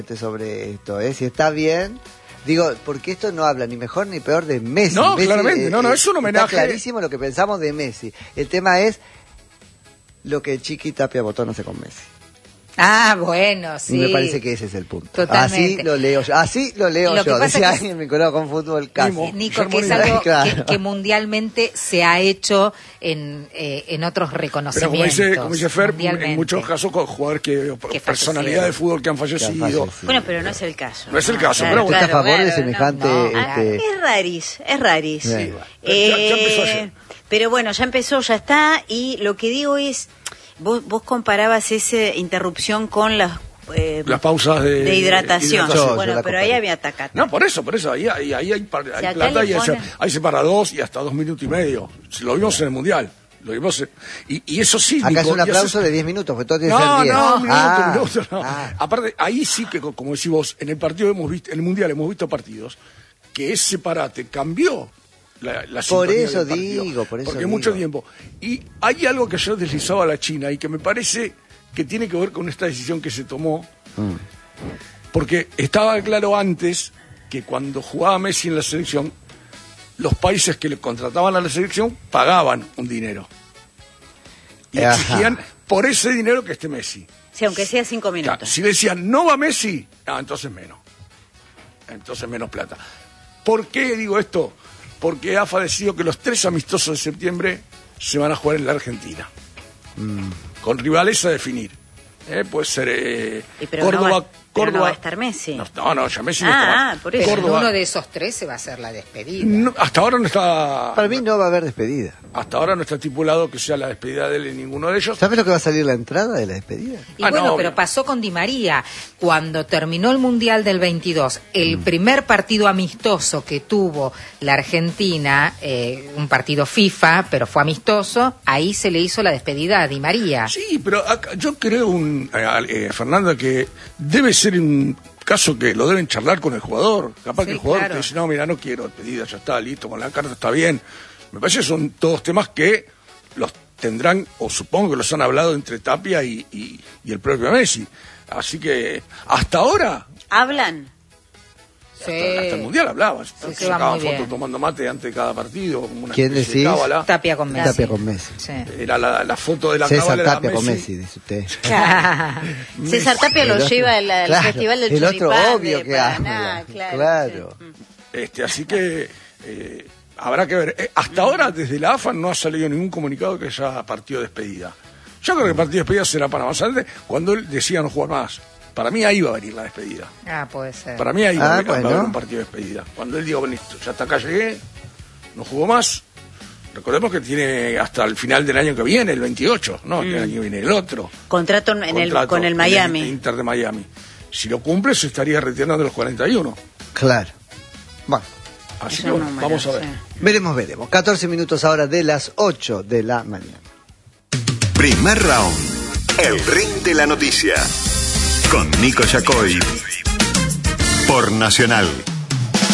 sobre esto, si está bien. Digo, porque esto no habla ni mejor ni peor de Messi. No, Messi, claramente, no, es un homenaje. Está clarísimo lo que pensamos de Messi. El tema es lo que Chiqui Tapia votó, no sé, con Messi. Ah, bueno, sí. Y me parece que ese es el punto. Totalmente. Así lo leo yo. Decía alguien vinculado con fútbol casi. Nico, que es algo que mundialmente se ha hecho en otros reconocimientos. Pero como dice Fer, en muchos casos con jugadores que personalidades de fútbol que han fallecido. Bueno, pero no es el caso. No es el caso, claro, pero bueno. ¿Está a favor de semejante...? Es raris. Sí. Ya empezó ayer. Pero bueno, ya empezó, ya está. Y lo que digo es... Vos comparabas esa interrupción con las pausas de hidratación. Bueno, pero ahí había tacata. No, por eso. Ahí hay plata y ahí se para 2 y hasta 2 minutos y medio. Lo vimos en el Mundial. Lo vimos y eso sí. Acá es un aplauso de 10 minutos, porque todo tiene que ser 10. No. Aparte, ahí sí que, como decís vos, en el partido en el Mundial hemos visto partidos que ese parate cambió la por eso digo, porque digo. Mucho tiempo. Y hay algo que yo deslizaba a la China y que me parece que tiene que ver con esta decisión que se tomó, porque estaba claro antes que cuando jugaba Messi en la selección, los países que le contrataban a la selección pagaban un dinero y exigían por ese dinero que esté Messi. Sí, aunque sea 5 minutos. Claro, si decían no va Messi, entonces menos plata. ¿Por qué digo esto? Porque AFA ha decidido que los 3 amistosos de septiembre se van a jugar en la Argentina. Con rivales a definir. Puede ser Córdoba. Pero no va a estar Messi. No, ya Messi no está. Por eso. Pero uno de esos 3 se va a hacer la despedida. No, hasta ahora no está... Para mí no va a haber despedida. Hasta ahora no está estipulado que sea la despedida de él en ninguno de ellos. ¿Sabes lo que va a salir la entrada de la despedida? Y pero pasó con Di María. Cuando terminó el Mundial del 22, el primer partido amistoso que tuvo la Argentina, un partido FIFA, pero fue amistoso, ahí se le hizo la despedida a Di María. Sí, pero yo creo, Fernanda, que debe ser un caso que lo deben charlar con el jugador. Capaz que el jugador te dice, no, mira, no quiero despedida, ya está, listo, con la carta está bien. Me parece que son todos temas que los tendrán, o supongo que los han hablado entre Tapia y el propio Messi. Así que, hasta ahora... ¿Hablan? Hasta el Mundial hablaba. Sacaba fotos tomando mate antes de cada partido. Como una ¿Quién decís? Tapia con Messi. Tapia con Messi. Sí. Era la foto de la César cábala. Tapia con Messi, dice usted. César Tapia lo lleva al Festival del Choripán. El otro obvio que habla. Claro. Así que habrá que ver. Hasta ahora, desde la AFA no ha salido ningún comunicado que haya partido de despedida. Yo creo que el partido de despedida será para más adelante, cuando él decía no jugar más. Para mí ahí va a venir la despedida. Puede ser. Para mí ahí va a haber un partido de despedida. Cuando él diga, bueno, listo, ya hasta acá llegué, no jugó más. Recordemos que tiene hasta el final del año que viene, el 28, ¿no? El año que viene el otro. Contrato con el Miami. El Inter de Miami. Si lo cumple, se estaría retirando de los 41. Claro. Bueno. Así que bueno, vamos a ver. Veremos. 14 minutos ahora de las 8 de la mañana. Primer round. El ring de la noticia. Con Nico Yacoy. Por Nacional.